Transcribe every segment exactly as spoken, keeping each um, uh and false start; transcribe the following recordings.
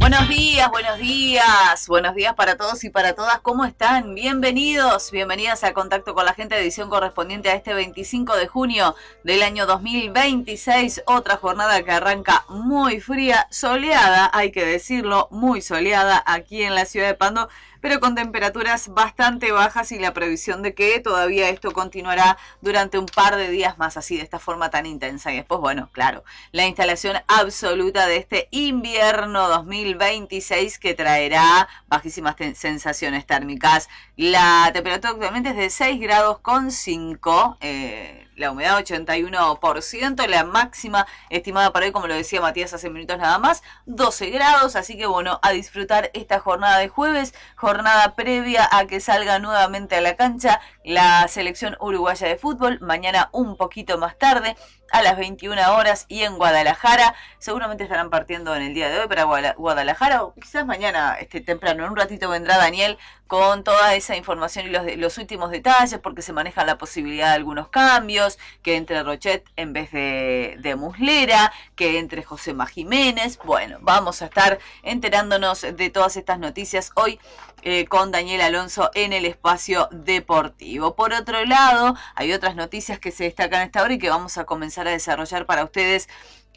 Buenos días, buenos días, buenos días para todos y para todas. ¿Cómo están? Bienvenidos, bienvenidas a Contacto con la Gente, edición correspondiente a este veinticinco de junio del año dos mil veintiséis. Otra jornada que arranca muy fría, soleada, hay que decirlo, muy soleada aquí en la ciudad de Pando, pero con temperaturas bastante bajas y la previsión de que todavía esto continuará durante un par de días más, así de esta forma tan intensa. Y después, bueno, claro, la instalación absoluta de este invierno dos mil veintiséis que traerá bajísimas sensaciones térmicas. La temperatura actualmente es de seis grados con cinco, eh, la humedad ochenta y uno por ciento, la máxima estimada para hoy, como lo decía Matías hace minutos nada más, doce grados, así que bueno, a disfrutar esta jornada de jueves, jornada previa a que salga nuevamente a la cancha la selección uruguaya de fútbol, mañana un poquito más tarde, a las veintiuna horas y en Guadalajara. Seguramente estarán partiendo en el día de hoy para Guadalajara o quizás mañana este, temprano. En un ratito vendrá Daniel con toda esa información y los, los últimos detalles, porque se maneja la posibilidad de algunos cambios, que entre Rochet en vez de, de Muslera, que entre Josema Jiménez. Bueno, vamos a estar enterándonos de todas estas noticias hoy eh, con Daniel Alonso en el espacio deportivo. Por otro lado, hay otras noticias que se destacan a esta hora y que vamos a comenzar a desarrollar para ustedes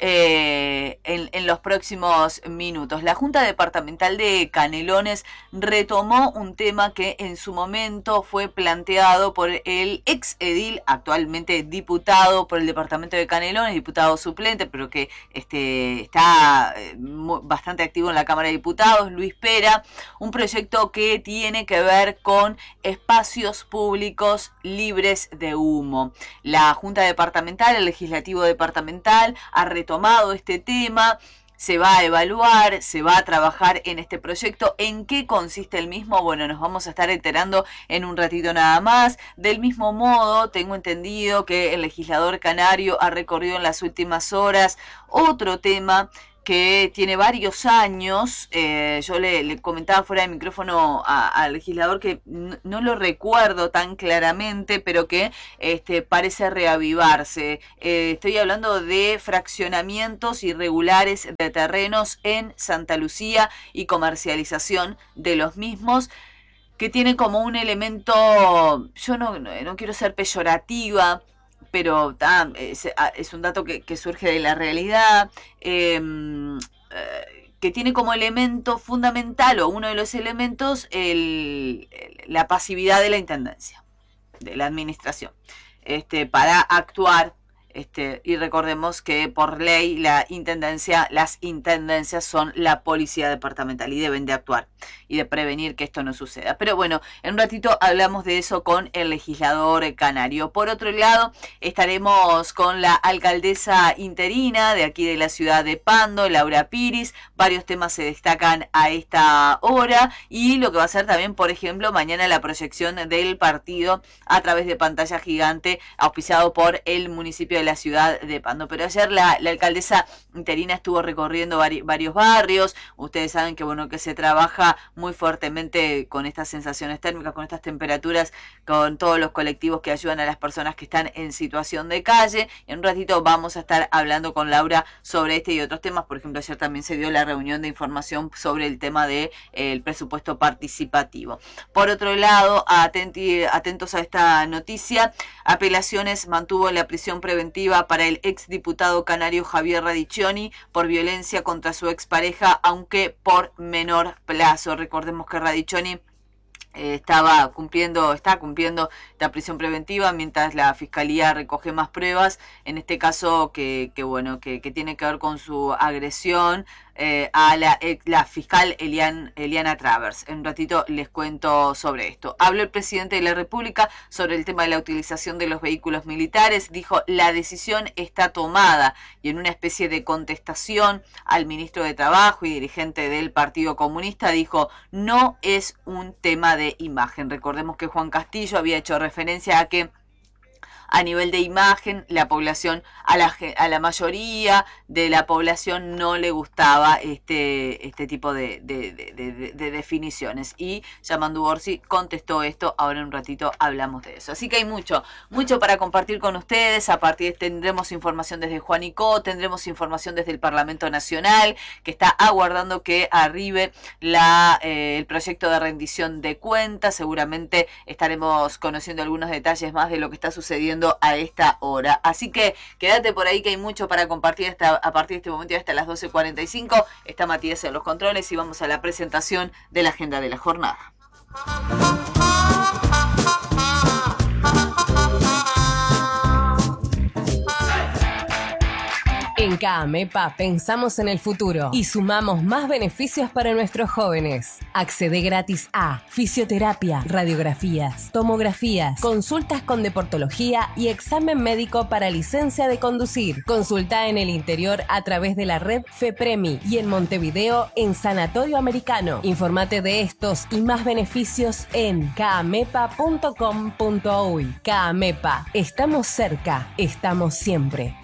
eh, en, en los próximos minutos. La Junta Departamental de Canelones retomó un tema que en su momento fue planteado por el ex edil, actualmente diputado por el departamento de Canelones, diputado suplente, pero que este, está eh, muy, bastante activo en la Cámara de Diputados, Luis Pera, un proyecto que tiene que ver con espacios públicos libres de humo. La Junta Departamental, el Legislativo Departamental, ha retomado este tema. Se va a evaluar, se va a trabajar en este proyecto. ¿En qué consiste el mismo? Bueno, nos vamos a estar enterando en un ratito nada más. Del mismo modo, tengo entendido que el legislador canario ha recorrido en las últimas horas otro tema que tiene varios años. Eh, yo le, le comentaba fuera de micrófono al legislador que no, no lo recuerdo tan claramente, pero que este, parece reavivarse. Eh, estoy hablando de fraccionamientos irregulares de terrenos en Santa Lucía y comercialización de los mismos, que tiene como un elemento, yo no, no quiero ser peyorativa, pero ta, es, es un dato que, que surge de la realidad, eh, eh, que tiene como elemento fundamental o uno de los elementos el, la pasividad de la intendencia, de la administración, este, para actuar. Este, y recordemos que por ley la intendencia, las intendencias son la policía departamental y deben de actuar y de prevenir que esto no suceda. Pero bueno, en un ratito hablamos de eso con el legislador canario. Por otro lado, estaremos con la alcaldesa interina de aquí de la ciudad de Pando, Laura Piris. Varios temas se destacan a esta hora y lo que va a ser también, por ejemplo, mañana la proyección del partido a través de pantalla gigante auspiciado por el municipio de la ciudad de Pando. Pero ayer la, la alcaldesa interina estuvo recorriendo vari, varios barrios. Ustedes saben que bueno que se trabaja muy fuertemente con estas sensaciones térmicas, con estas temperaturas, con todos los colectivos que ayudan a las personas que están en situación de calle. En un ratito vamos a estar hablando con Laura sobre este y otros temas. Por ejemplo, ayer también se dio la reunión de información sobre el tema del de, eh, presupuesto participativo. Por otro lado, atenti, atentos a esta noticia, Apelaciones mantuvo la prisión preventiva para el exdiputado canario Javier Radicchioni por violencia contra su expareja, aunque por menor plazo. Recordemos que Radicchioni eh, estaba cumpliendo, está cumpliendo la prisión preventiva mientras la fiscalía recoge más pruebas, en este caso que, que bueno, que, que tiene que ver con su agresión eh, a la, la fiscal Elian, Eliana Travers. En un ratito les cuento sobre esto. Habló el presidente de la República sobre el tema de la utilización de los vehículos militares. Dijo, la decisión está tomada, y en una especie de contestación al ministro de Trabajo y dirigente del Partido Comunista dijo, no es un tema de imagen. Recordemos que Juan Castillo había hecho referencia a que a nivel de imagen, la población, a la, a la mayoría de la población no le gustaba este, este tipo de, de, de, de, de definiciones. Y Yamandu Orsi contestó esto, ahora en un ratito hablamos de eso. Así que hay mucho, mucho para compartir con ustedes. A partir de tendremos información desde Juanico, tendremos información desde el Parlamento Nacional, que está aguardando que arribe la, eh, el proyecto de rendición de cuentas. Seguramente estaremos conociendo algunos detalles más de lo que está sucediendo a esta hora. Así que quédate por ahí que hay mucho para compartir hasta, a partir de este momento y hasta las doce cuarenta y cinco. Está Matías en los controles y vamos a la presentación de la agenda de la jornada. En CAAMEPA pensamos en el futuro y sumamos más beneficios para nuestros jóvenes. Accede gratis a fisioterapia, radiografías, tomografías, consultas con deportología y examen médico para licencia de conducir. Consulta en el interior a través de la red FEPREMI y en Montevideo en Sanatorio Americano. Informate de estos y más beneficios en caamepa punto com punto uy. CAAMEPA, estamos cerca, estamos siempre.